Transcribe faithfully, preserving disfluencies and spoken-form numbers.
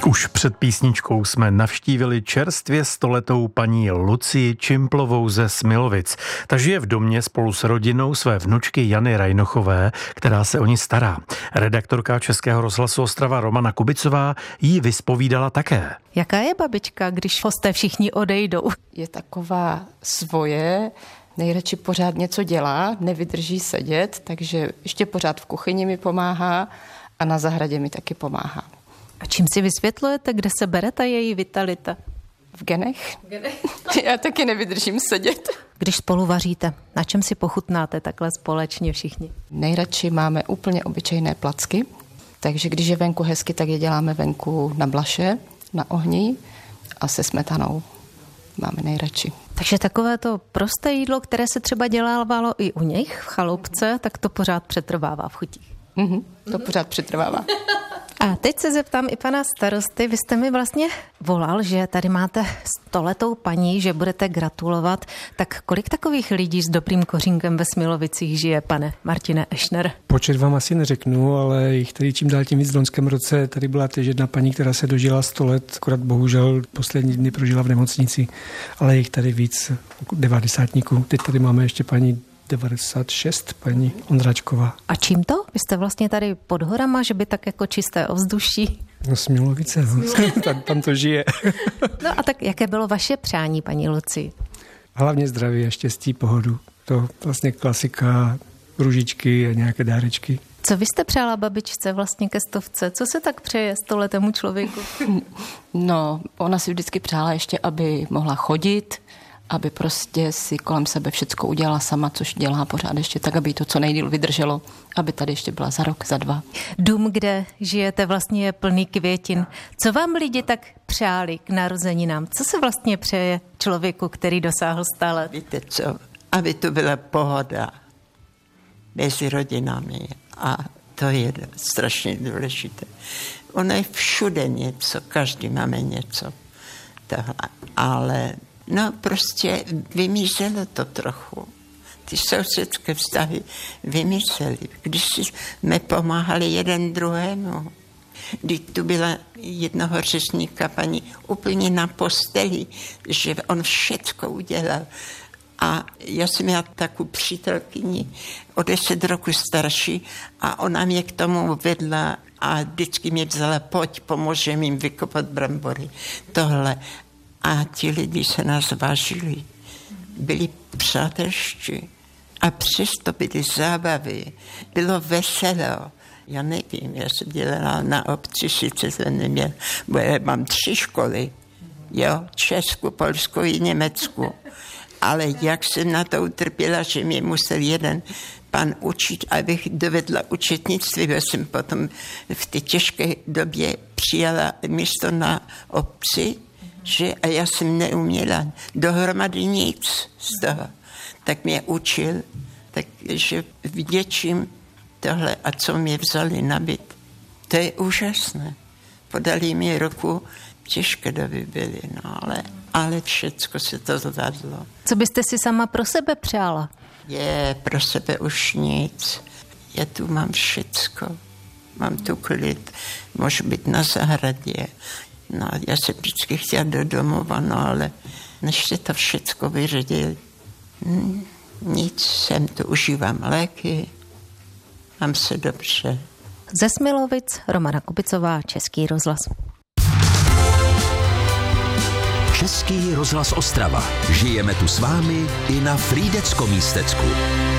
Už před písničkou jsme navštívili čerstvě stoletou paní Lucii Čimplovou ze Smilovic. Ta žije v domě spolu s rodinou své vnučky Jany Rajnochové, která se o ní stará. Redaktorka Českého rozhlasu Ostrava Romana Kubicová jí vyspovídala také. Jaká je babička, když hosté všichni odejdou? Je taková svoje, nejradši pořád něco dělá, nevydrží sedět, takže ještě pořád v kuchyni mi pomáhá a na zahradě mi taky pomáhá. A čím si vysvětlujete, kde se bere ta její vitalita? V genech? V genech. Já taky nevydržím sedět. Když spolu vaříte, na čem si pochutnáte takhle společně všichni? Nejradši máme úplně obyčejné placky, takže když je venku hezky, tak je děláme venku na blaše, na ohni a se smetanou. Máme nejradši. Takže takové to prosté jídlo, které se třeba dělávalo i u nich v chalupce, tak to pořád přetrvává v chutích. Mm-hmm, to mm-hmm. pořád přetrvává. A teď se zeptám i pana starosty, vy jste mi vlastně volal, že tady máte stoletou paní, že budete gratulovat. Tak kolik takových lidí s dobrým kořínkem ve Smilovicích žije, pane Martine Ešner? Počet vám asi neřeknu, ale jich tady čím dál tím víc v loňském roce. Tady byla teď jedna paní, která se dožila sto let, akorát bohužel poslední dny prožila v nemocnici, ale jich tady víc, devadesátníků. Teď tady máme ještě paní devadesát šest, paní Ondráčková. A čím to? Vy jste vlastně tady pod horama, že by tak jako čisté ovzduší? No Smilovice, no. tam, tam to žije. No a tak jaké bylo vaše přání, paní Lucii? Hlavně zdraví a štěstí, pohodu. To vlastně klasika, růžičky a nějaké dárečky. Co vy jste přála babičce vlastně ke stovce? Co se tak přeje stoletému člověku? No, ona si vždycky přála ještě, aby mohla chodit, aby prostě si kolem sebe všecko udělala sama, což dělá pořád ještě tak, aby to co nejdýl vydrželo, aby tady ještě byla za rok, za dva. Dům, kde žijete, vlastně je plný květin. Co vám lidi tak přáli k narozeninám? Co se vlastně přeje člověku, který dosáhl sta let? Víte co, aby to byla pohoda mezi rodinami a to je strašně důležité. Ono je všude něco, každý máme něco tohle, ale no prostě vymizelo to trochu. Ty sousedské vztahy vymizely. Když jsme pomáhali jeden druhému. Když tu byla jednoho řečníka paní úplně na posteli, že on všecko udělal. A já jsem měla takovou přítelkyni o deset roku starší a ona mě k tomu vedla a vždycky mě vzala, pojď, pomůžeme jim vykopat brambory. Tohle. A ti lidi se nás vážili, byli přátelští a přesto byly zábavy, bylo veselo. Já nevím, já jsem dělala na obci, sice jsem neměl, bo já mám tři školy, jo, Česku, Polsku i Německu, ale jak jsem na to utrpěla, že mě musel jeden pan učit, abych dovedla učetnictví, já jsem potom v té těžké době přijala místo na obci, že a já jsem neuměla dohromady nic z toho. Tak mě učil, takže vděčím tohle a co mě vzali na byt. To je úžasné. Podali mi ruku, těžké doby byly, no ale, ale všecko se to zvládlo. Co byste si sama pro sebe přála? Je, pro sebe už nic. Já tu mám všecko. Mám tu klid, můžu být na zahradě. No, já jsem vždycky chtěla do domova, no, ale než se to všecko vyřadil, hm, nic, jsem tu užívám léky, mám se dobře. Ze Smilovic, Romana Kubicová, Český rozhlas. Český rozhlas Ostrava. Žijeme tu s vámi i na Frýdecko-Místecku.